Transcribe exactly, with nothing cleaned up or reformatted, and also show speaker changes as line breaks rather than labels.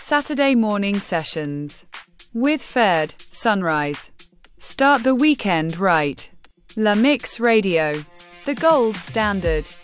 Saturday morning sessions. With Ferd, Sunrise. Start the weekend right. La Mix Radio. The gold standard.